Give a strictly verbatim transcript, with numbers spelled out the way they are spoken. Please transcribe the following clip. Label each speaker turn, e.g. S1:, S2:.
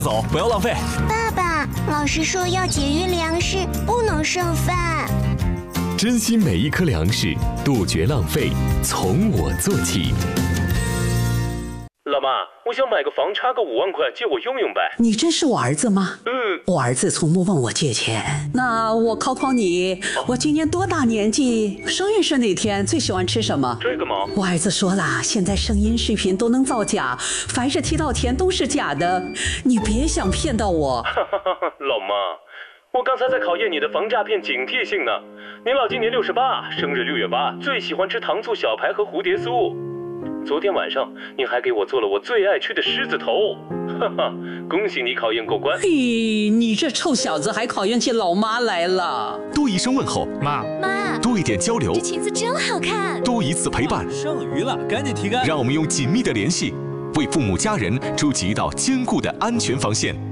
S1: 走，不要浪费。
S2: 爸爸，老师说要节约粮食，不能剩饭。
S3: 珍惜每一颗粮食，杜绝浪费，从我做起。
S4: 老妈，我想买个房，差个五万块，借我用用呗。
S5: 你真是我儿子吗？
S4: 嗯，
S5: 我儿子从不问我借钱。那我考考你，我今年多大年纪？生日是哪天？最喜欢吃什么？
S4: 这个吗？
S5: 我儿子说了，现在声音视频都能造假，凡是提到钱都是假的，你别想骗到我。
S4: 老妈，我刚才在考验你的防诈骗警惕性呢。您老今年六十八，生日六月八，最喜欢吃糖醋小排和蝴蝶酥。昨天晚上你还给我做了我最爱吃的狮子头，哈哈，恭喜你考验过关。
S5: 嘿，你这臭小子还考验起老妈来了。
S3: 多一声问候，
S6: 妈
S7: 妈，
S3: 多一点交流，
S7: 这裙子真好看。
S3: 多一次陪伴，
S6: 剩余了，赶紧提干。
S3: 让我们用紧密的联系，为父母家人筑起一道坚固的安全防线。